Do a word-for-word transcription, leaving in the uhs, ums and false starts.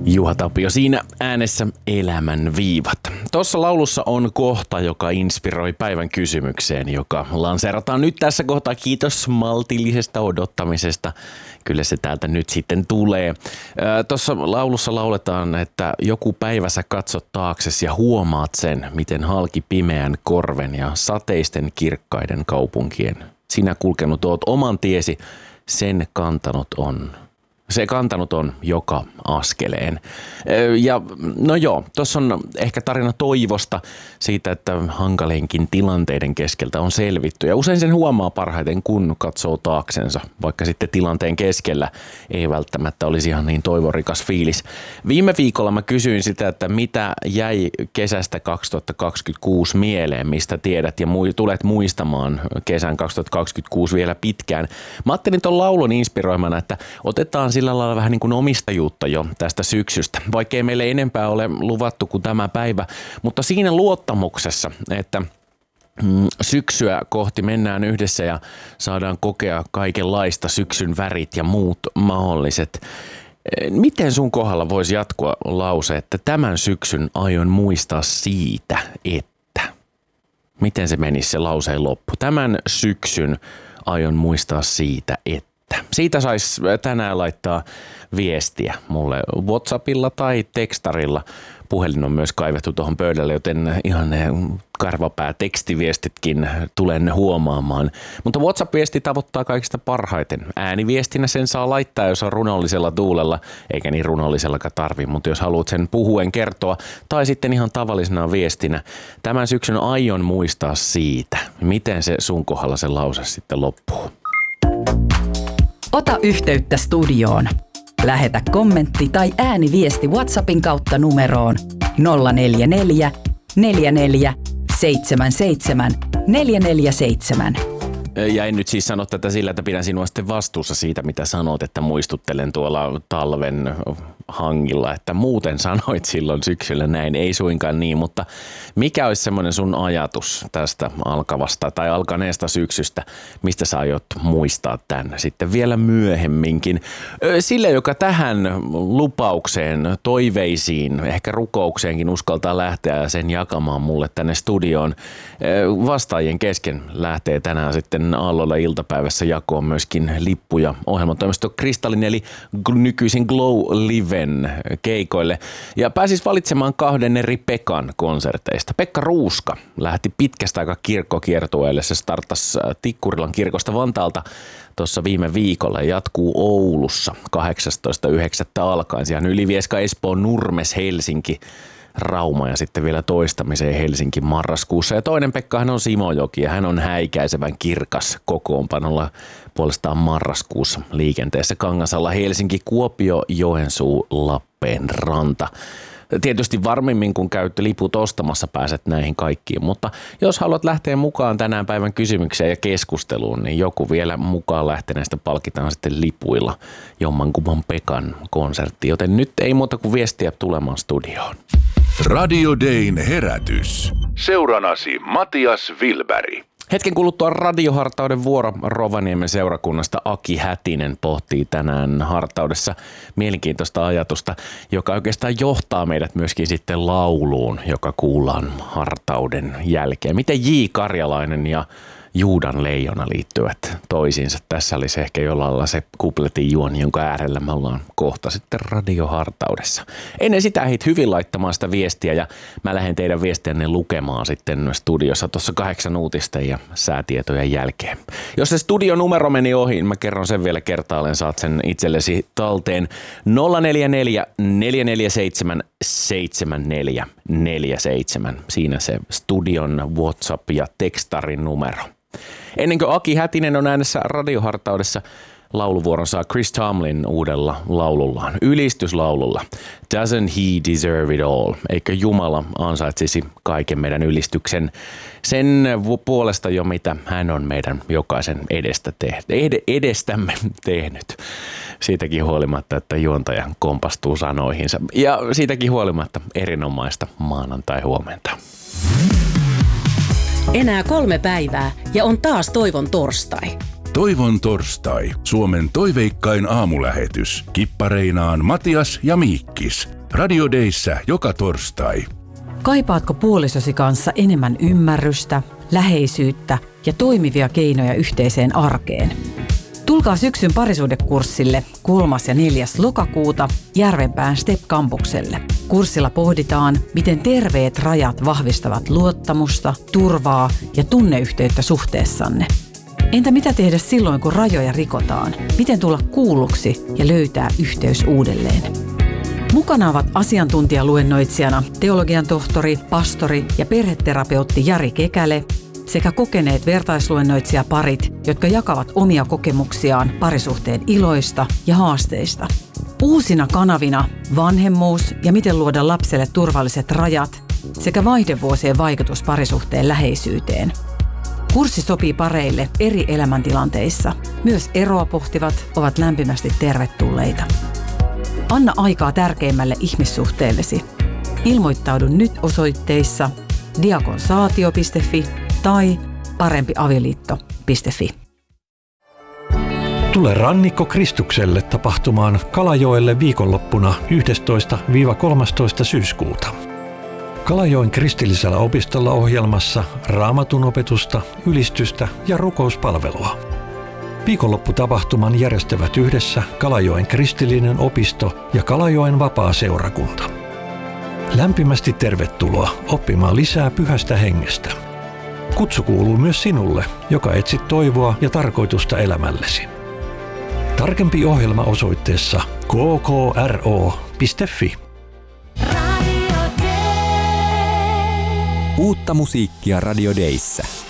Juha Tapio siinä äänessä Elämän viivat. Tuossa laulussa on kohta, joka inspiroi päivän kysymykseen, joka lanseerataan nyt tässä kohtaa. Kiitos maltillisesta odottamisesta. Kyllä se täältä nyt sitten tulee. Tuossa laulussa lauletaan, että joku päivä sä katsot taaksesi ja huomaat sen, miten halki pimeän korven ja sateisten kirkkaiden kaupunkien. Sinä kulkenut oot oman tiesi, sen kantanut on. Se kantanut on joka askeleen. Ja no joo, tuossa on ehkä tarina toivosta siitä, että hankaleinkin tilanteiden keskeltä on selvitty. Ja usein sen huomaa parhaiten, kun katsoo taaksensa, vaikka sitten tilanteen keskellä ei välttämättä olisi ihan niin toivorikas fiilis. Viime viikolla mä kysyin sitä, että mitä jäi kesästä kaksituhattakaksikymmentäkuusi mieleen, mistä tiedät ja mu- tulet muistamaan kesän kaksituhattakaksikymmentäkuusi vielä pitkään. Mä ajattelin ton laulun inspiroimana, että otetaan sillä lailla vähän niin kuin omistajuutta jo tästä syksystä, vaikkei meille enempää ole luvattu kuin tämä päivä, mutta siinä luottamuksessa, että mm, syksyä kohti mennään yhdessä ja saadaan kokea kaikenlaista syksyn värit ja muut mahdolliset. Miten sun kohdalla voisi jatkua lause, että tämän syksyn aion muistaa siitä, että? Miten se menisi se lauseen loppu? Tämän syksyn aion muistaa siitä, että. Siitä saisi tänään laittaa viestiä mulle WhatsAppilla tai tekstarilla. Puhelin on myös kaivettu tuohon pöydälle, joten ihan ne karvapää tekstiviestitkin tulen huomaamaan. Mutta WhatsApp-viesti tavoittaa kaikista parhaiten. Ääniviestinä sen saa laittaa, jos on runollisella tuulella, eikä niin runollisellakaan tarvi, mutta jos haluat sen puhuen kertoa, tai sitten ihan tavallisena viestinä. Tämän syksyn aion muistaa siitä, miten se sun kohdalla se lause sitten loppuu. Ota yhteyttä studioon. Lähetä kommentti tai ääniviesti WhatsAppin kautta numeroon nolla neljä neljä, neljä neljä, seitsemän seitsemän, neljä neljä seitsemän. Ja en nyt siis sano tätä sillä, että pidän sinua sitten vastuussa siitä, mitä sanot, että muistuttelen tuolla talven hangilla, että muuten sanoit silloin syksyllä näin, ei suinkaan niin, mutta mikä olisi semmoinen sun ajatus tästä alkavasta tai alkaneesta syksystä, mistä sä aiot muistaa tämän sitten vielä myöhemminkin? Sille, joka tähän lupaukseen, toiveisiin, ehkä rukoukseenkin uskaltaa lähteä ja sen jakamaan mulle tänne studioon, vastaajien kesken lähtee tänään sitten Aallolla iltapäivässä jakoon myöskin lippuja ohjelmatoimisto Kristallin eli nykyisin Glow Liven keikoille. Ja pääsis valitsemaan kahden eri Pekan konserteista. Pekka Ruuska lähti pitkästä aikaa kirkkokiertueelle. Se starttasi Tikkurilan kirkosta Vantaalta tuossa viime viikolla ja jatkuu Oulussa kahdeksastoista yhdeksättä alkaen. Siellä Ylivieska, Espoo, Nurmes, Helsinki, Rauma ja sitten vielä toistamiseen Helsinki marraskuussa. Ja toinen Pekkahan on Simojoki ja hän on häikäisevän kirkas kokoonpanolla puolestaan marraskuussa liikenteessä Kangasalla Helsinki, Kuopio, Joensuu, Lappeenranta. Tietysti varmemmin kun käyt liput ostamassa pääset näihin kaikkiin, mutta jos haluat lähteä mukaan tänään päivän kysymykseen ja keskusteluun, niin joku vielä mukaan lähteneestä palkitaan sitten lipuilla jommankumman Pekan konsertti, joten nyt ei muuta kuin viestiä tulemaan studioon. Radio Dayn herätys. Seuranasi Matias Wilberg. Hetken kuluttua radiohartauden vuoro Rovaniemen seurakunnasta Aki Hätinen pohtii tänään hartaudessa mielenkiintoista ajatusta, joka oikeastaan johtaa meidät myöskin sitten lauluun, joka kuullaan hartauden jälkeen. Miten J. Karjalainen ja Juudan leijona liittyvät toisiinsa. Tässä olisi ehkä jollain lailla se kupletin juoni, jonka äärellä me ollaan kohta sitten radiohartaudessa. Ennen sitä hit hyvin laittamaan sitä viestiä ja mä lähden teidän viestiänne lukemaan sitten studiossa tuossa kahdeksan uutisten ja säätietojen jälkeen. Jos se studionumero meni ohi, niin mä kerron sen vielä kertaalleen, saat sen itsellesi talteen nolla neljä neljä, neljä neljä seitsemän, seitsemän neljä neljä seitsemän. Siinä se studion WhatsApp ja tekstarin numero. Ennen kuin Aki Hätinen on äänessä radiohartaudessa, lauluvuoron saa Chris Tomlin uudella laulullaan, ylistyslaululla. Doesn't he deserve it all? Eikö Jumala ansaitsisi kaiken meidän ylistyksen sen puolesta jo, mitä hän on meidän jokaisen edestä tehnyt, ed- edestämme tehnyt. Siitäkin huolimatta, että juontaja kompastuu sanoihinsa. Ja siitäkin huolimatta erinomaista maanantai-huomenta. Enää kolme päivää ja on taas Toivon torstai. Toivon torstai. Suomen toiveikkain aamulähetys. Kippareinaan Matias ja Miikkis. Radio Dayssä joka torstai. Kaipaatko puolisosi kanssa enemmän ymmärrystä, läheisyyttä ja toimivia keinoja yhteiseen arkeen? Tulkaa syksyn parisuhdekurssille kolmas ja neljäs lokakuuta Järvenpään Step-kampukselle. Kurssilla pohditaan, miten terveet rajat vahvistavat luottamusta, turvaa ja tunneyhteyttä suhteessanne. Entä mitä tehdä silloin, kun rajoja rikotaan? Miten tulla kuulluksi ja löytää yhteys uudelleen? Mukana ovat asiantuntijaluennoitsijana teologian tohtori, pastori ja perheterapeutti Jari Kekäle sekä kokeneet vertaisluennoitsijaparit, jotka jakavat omia kokemuksiaan parisuhteen iloista ja haasteista. Uusina kanavina vanhemmuus ja miten luoda lapselle turvalliset rajat sekä vaihdevuosien vaikutus parisuhteen läheisyyteen. Kurssi sopii pareille eri elämäntilanteissa. Myös eroa pohtivat ovat lämpimästi tervetulleita. Anna aikaa tärkeimmälle ihmissuhteellesi. Ilmoittaudu nyt osoitteissa diakonsaatio piste fi tai parempiavioliitto piste fi. Tule Rannikko Kristukselle tapahtumaan Kalajoelle viikonloppuna yhdestoista kolmastoista syyskuuta. Kalajoen kristillisellä opistolla ohjelmassa raamatun opetusta, ylistystä ja rukouspalvelua. Viikonlopputapahtuman järjestävät yhdessä Kalajoen kristillinen opisto ja Kalajoen vapaa-seurakunta. Lämpimästi tervetuloa oppimaan lisää pyhästä hengestä. Kutsu kuuluu myös sinulle, joka etsit toivoa ja tarkoitusta elämällesi. Tarkempi ohjelma osoitteessa k k r o piste fi. Uutta musiikkia Radio Dayssä.